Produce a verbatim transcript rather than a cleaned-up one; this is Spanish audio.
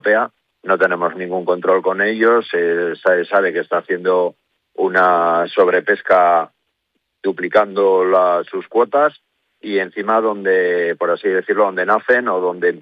Europea, no tenemos ningún control con ellos, se sabe que está haciendo una sobrepesca duplicando la, sus cuotas, y encima donde, por así decirlo, donde nacen o donde